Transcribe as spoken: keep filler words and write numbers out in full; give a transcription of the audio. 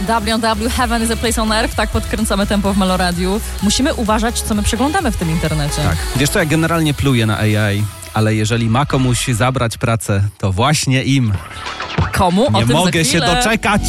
W W Heaven is a Place on Earth, tak podkręcamy tempo w Meloradiu. Musimy uważać, co my przeglądamy w tym internecie. Tak. Wiesz co, ja generalnie pluję na A I, ale jeżeli ma komuś zabrać pracę, to właśnie im. Komu? O Nie tym mogę za się chwilę. doczekać.